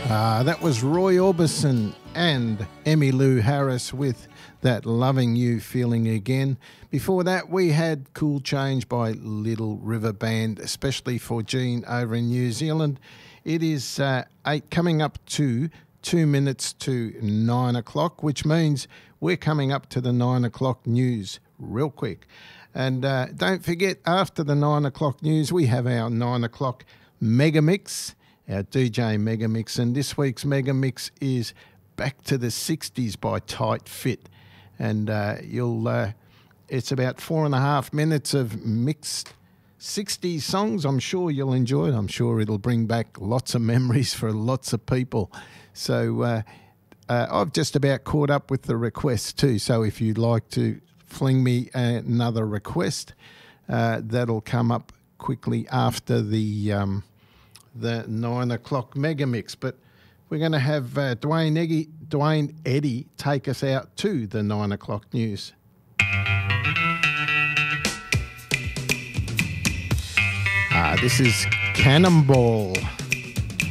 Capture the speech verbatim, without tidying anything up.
Uh, that was Roy Orbison and Emmylou Harris with that Loving You Feeling Again. Before that, we had Cool Change by Little River Band, especially for Gene over in New Zealand. It is uh, eight, coming up to two minutes to nine o'clock, which means we're coming up to the nine o'clock news real quick. And uh, don't forget, after the nine o'clock news, we have our nine o'clock Mega Mix, our D J Mega Mix. And this week's Mega Mix is Back to the sixties by Tight Fit. And uh, you'll, uh, it's about four and a half minutes of mixed sixties songs. I'm sure you'll enjoy it. I'm sure it'll bring back lots of memories for lots of people. So uh, uh, I've just about caught up with the requests too. So if you'd like to fling me another request, uh, that'll come up quickly after the um, the nine o'clock Mega Mix. But we're going to have uh, Dwayne, Eggy, Dwayne Eddy take us out to the nine o'clock news. Ah, this is Cannonball.